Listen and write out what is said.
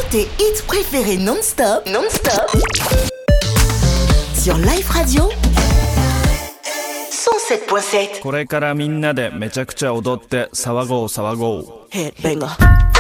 tes hits préférés non-stop, sur Life Radio 107.7. これからみんなでめちゃくちゃ踊って騒ごう騒ごう。 Headbanger.